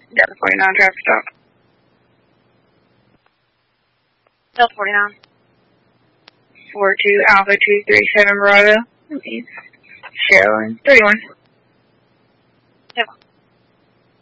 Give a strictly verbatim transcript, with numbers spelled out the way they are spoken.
Delta forty-nine traffic stop. Delta forty-nine. four two Alpha two three seven Bravo. Sherilyn. thirty-one. Yep.